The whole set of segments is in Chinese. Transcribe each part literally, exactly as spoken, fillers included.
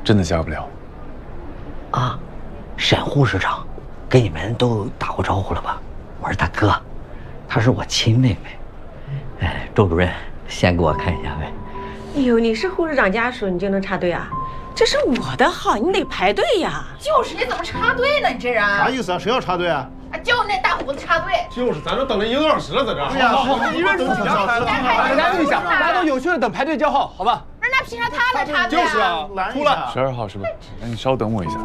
真的加不了。 啊，沈护士长，跟你们都打过招呼了吧？我是大哥，她是我亲妹妹。哎，周主任，先给我看一下呗。 哎呦，你是护士长家属，你就能插队啊？这是我的号，你得排队呀。 就是你怎么插队呢？你这人啥意思啊？谁要插队啊？ 啊，就那大胡子插队。 就是，咱这等了一个多小时了，在这儿。 对呀， 一人等几家排了。 大家静下，大家都有序的等排队叫号，好吧？ 不是，那凭啥他能插队啊？ 就是啊，出来。 十二号是吧？那你稍等我一下。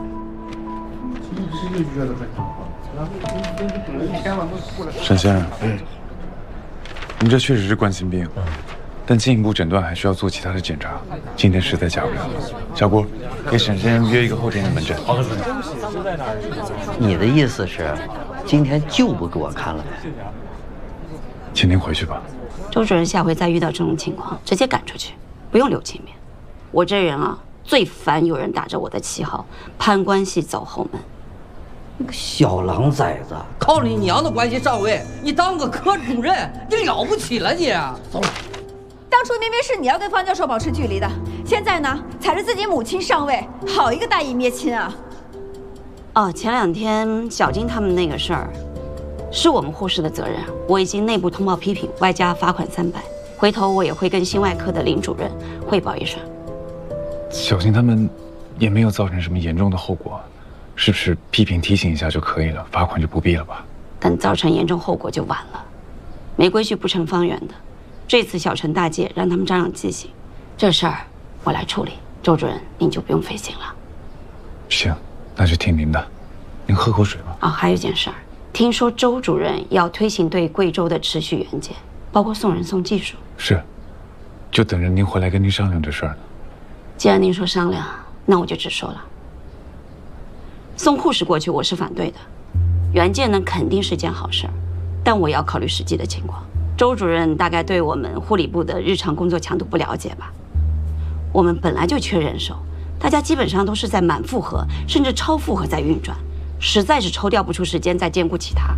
沈先生，嗯，您这确实是冠心病，但进一步诊断还需要做其他的检查，今天实在加不了。小郭，给沈先生约一个后天的门诊。好的，主任。 你的意思是，今天就不给我看了呗？ 请您回去吧。 周主任，下回再遇到这种情况，直接赶出去，不用留情面。我这人啊，最烦有人打着我的旗号攀关系走后门。 那个小狼崽子，靠你娘的关系上位，你当个科主任，你了不起了你！走了。 当初明明是你要跟方教授保持距离的，现在呢，踩着自己母亲上位，好一个大义灭亲啊！ 哦，前两天小金他们那个事儿，是我们护士的责任，我已经内部通报批评，外加罚款三百。回头我也会跟心外科的林主任汇报一声。 小金他们也没有造成什么严重的后果，是不是批评提醒一下就可以了，罚款就不必了吧？ 等造成严重后果就晚了。没规矩不成方圆的，这次小惩大戒，让他们长长记性。这事儿我来处理，周主任您就不用费心了。 行，那就听您的。您喝口水吧。 哦，还有一件事儿，听说周主任要推行对贵州的持续援建，包括送人送技术。 是，就等着您回来跟您商量这事儿呢。 既然您说商量，那我就直说了。送护士过去我是反对的，援建呢肯定是件好事儿，但我要考虑实际的情况。周主任大概对我们护理部的日常工作强度不了解吧？我们本来就缺人手，大家基本上都是在满负荷甚至超负荷在运转，实在是抽调不出时间再兼顾其他。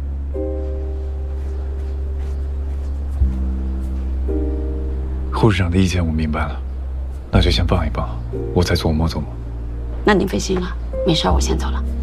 护士长的意见我明白了，那就先放一放，我再琢磨琢磨。 那您费心了，没事，我先走了。